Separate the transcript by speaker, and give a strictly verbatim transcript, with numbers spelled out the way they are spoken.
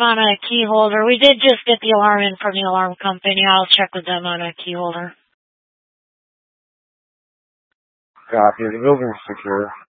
Speaker 1: time on a key holder. We did just get the alarm in from the alarm company. I'll check with them on a key holder.
Speaker 2: Copy. The building's secure.